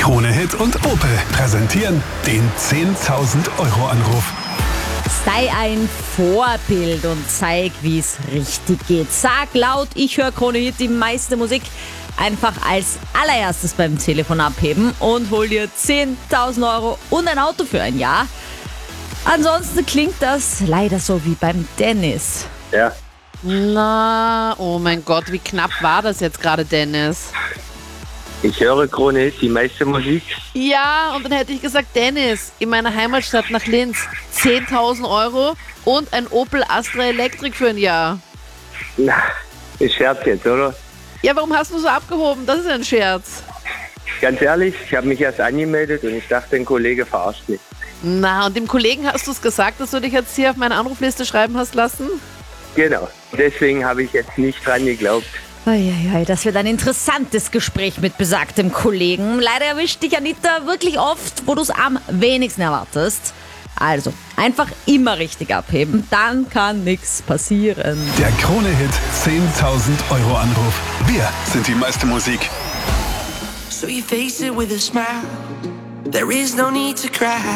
Krone Hit und Opel präsentieren den 10.000 Euro Anruf. Sei ein Vorbild und zeig, wie es richtig geht. Sag laut, ich höre Krone Hit, die meiste Musik. Einfach als allererstes beim Telefon abheben und hol dir 10.000 Euro und ein Auto für ein Jahr. Ansonsten klingt das leider so wie beim Dennis. Ja, Na, oh mein Gott, wie knapp war das jetzt gerade, Dennis? ich höre Krone Hit, die meiste Musik. Ja, und dann hätte ich gesagt, Dennis, in meiner Heimatstadt nach Linz, 10.000 Euro und ein Opel Astra Electric für ein Jahr. Na, ist Scherz jetzt, oder? Ja, warum hast du so abgehoben? Das ist ein Scherz. Ganz ehrlich, ich habe mich erst angemeldet und ich dachte, ein Kollege verarscht mich. Na, und dem Kollegen hast du es gesagt, dass du dich jetzt hier auf meine Anrufliste schreiben hast lassen? Genau, deswegen habe ich jetzt nicht dran geglaubt. Eieiei, das wird ein interessantes Gespräch mit besagtem Kollegen. Leider erwischt dich Anita wirklich oft, wo du es am wenigsten erwartest. Also, einfach immer richtig abheben, dann kann nichts passieren. Der Krone Hit 10.000 Euro Anruf. Wir sind die meiste Musik. So you face it with a smile. There is no need to cry.